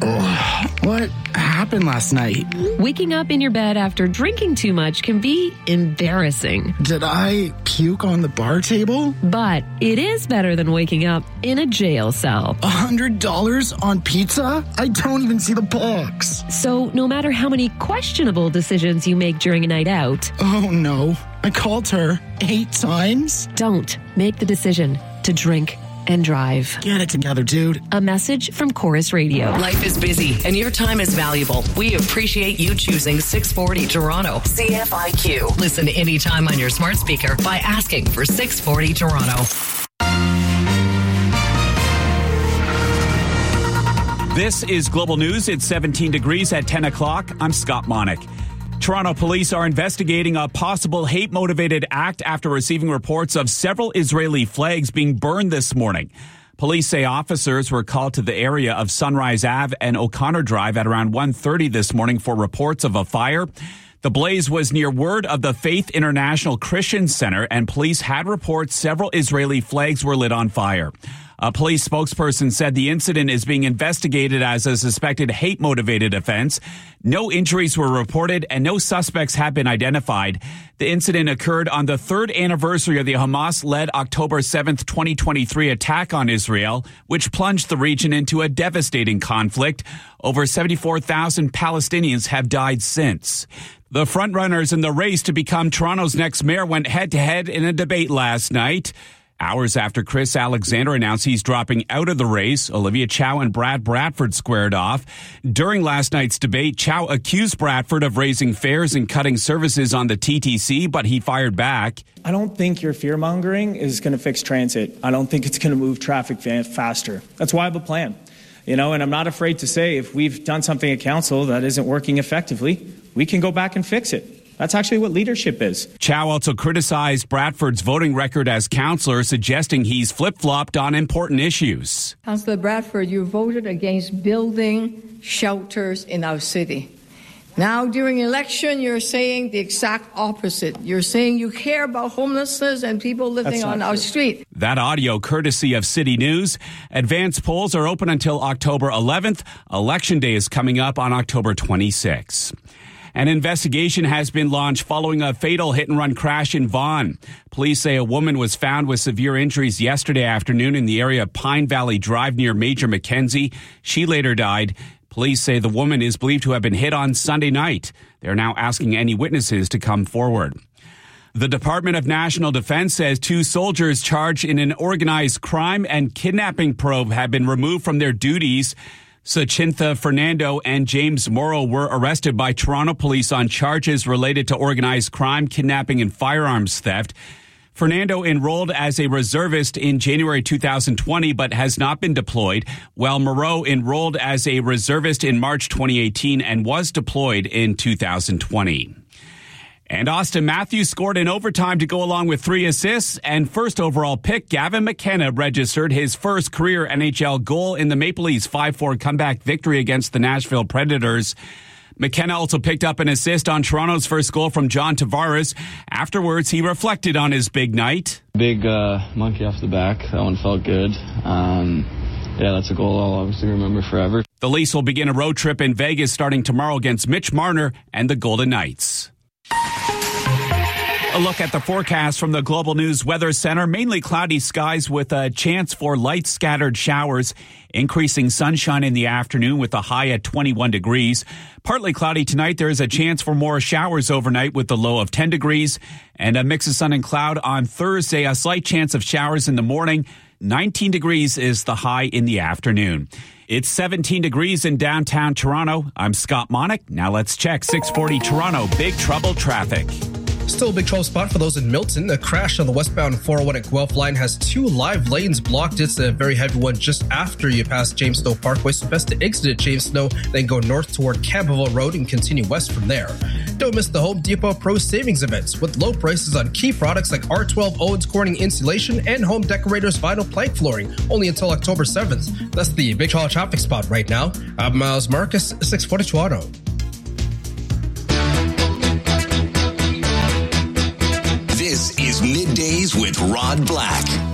What happened last night? Waking up in your bed after drinking too much can be embarrassing. Did I puke on the bar table? But it is better than waking up in a jail cell. $100 on pizza? I don't even see the box. So no matter how many questionable decisions you make during a night out... Oh no, I called her 8 times? Don't make the decision to drink and drive. Get it together, dude. A message from Chorus Radio. Life is busy and your time is valuable. We appreciate you choosing 640 Toronto. CFIQ. Listen anytime on your smart speaker by asking for 640 Toronto. This is Global News. It's 17 degrees at 10 o'clock. I'm Scott Monick. Toronto police are investigating a possible hate-motivated act after receiving reports of several Israeli flags being burned this morning. Police say officers were called to the area of Sunrise Ave and O'Connor Drive at around 1:30 this morning for reports of a fire. The blaze was near Word of the Faith International Christian Center, and police had reports several Israeli flags were lit on fire. A police spokesperson said the incident is being investigated as a suspected hate-motivated offense. No injuries were reported and no suspects have been identified. The incident occurred on the 3rd anniversary of the Hamas-led October 7th, 2023 attack on Israel, which plunged the region into a devastating conflict. Over 74,000 Palestinians have died since. The frontrunners in the race to become Toronto's next mayor went head-to-head in a debate last night. Hours after Chris Alexander announced he's dropping out of the race, Olivia Chow and Brad Bradford squared off. During last night's debate, Chow accused Bradford of raising fares and cutting services on the TTC, but he fired back. I don't think your fear-mongering is going to fix transit. I don't think it's going to move traffic faster. That's why I have a plan. And I'm not afraid to say if we've done something at council that isn't working effectively, we can go back and fix it. That's actually what leadership is. Chow also criticized Bradford's voting record as councillor, suggesting he's flip-flopped on important issues. Councillor Bradford, you voted against building shelters in our city. Now, during election, you're saying the exact opposite. You're saying you care about homelessness and people living on our street. That audio courtesy of City News. Advanced polls are open until October 11th. Election Day is coming up on October 26th. An investigation has been launched following a fatal hit-and-run crash in Vaughan. Police say a woman was found with severe injuries yesterday afternoon in the area of Pine Valley Drive near Major Mackenzie. She later died. Police say the woman is believed to have been hit on Sunday night. They're now asking any witnesses to come forward. The Department of National Defense says 2 soldiers charged in an organized crime and kidnapping probe have been removed from their duties. Sachintha Fernando and James Morrow were arrested by Toronto police on charges related to organized crime, kidnapping, and firearms theft. Fernando enrolled as a reservist in January 2020 but has not been deployed, while Morrow enrolled as a reservist in March 2018 and was deployed in 2020. And Austin Matthews scored in overtime to go along with 3 assists, and first overall pick Gavin McKenna registered his first career NHL goal in the Maple Leafs' 5-4 comeback victory against the Nashville Predators. McKenna also picked up an assist on Toronto's first goal from John Tavares. Afterwards, he reflected on his big night. Big monkey off the back. That one felt good. That's a goal I'll obviously remember forever. The Leafs will begin a road trip in Vegas starting tomorrow against Mitch Marner and the Golden Knights. A look at the forecast from the Global News Weather Center. Mainly cloudy skies with a chance for light scattered showers. Increasing sunshine in the afternoon with a high at 21 degrees. Partly cloudy tonight. There is a chance for more showers overnight with the low of 10 degrees. And a mix of sun and cloud on Thursday. A slight chance of showers in the morning. 19 degrees is the high in the afternoon. It's 17 degrees in downtown Toronto. I'm Scott Monick. Now let's check 640 Toronto Big Trouble traffic. Still a big trouble spot for those in Milton. A crash on the westbound 401 at Guelph line has 2 live lanes blocked. It's a very heavy one just after you pass James Snow Parkway, so best to exit at James Snow, then go north toward Campbellville Road and continue west from there. Don't miss the Home Depot Pro Savings events with low prices on key products like R12 Owens Corning insulation and Home Decorators vinyl plank flooring, only until October 7th. That's the big trouble traffic spot right now. I'm Miles Marcus, 640 Toronto. This is Middays with Rod Black.